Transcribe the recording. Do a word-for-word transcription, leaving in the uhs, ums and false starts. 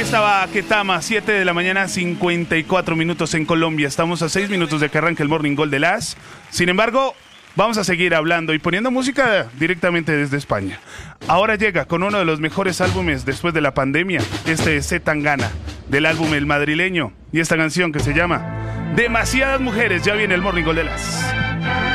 estaba Ketama, siete de la mañana, cincuenta y cuatro minutos en Colombia. Estamos a seis minutos de que arranque el Morning Gol de las. Sin embargo, vamos a seguir hablando y poniendo música directamente desde España. Ahora llega con uno de los mejores álbumes después de la pandemia. Este es C. Tangana, del álbum El Madrileño. Y esta canción que se llama Demasiadas Mujeres. Ya viene el Morning Gol de las.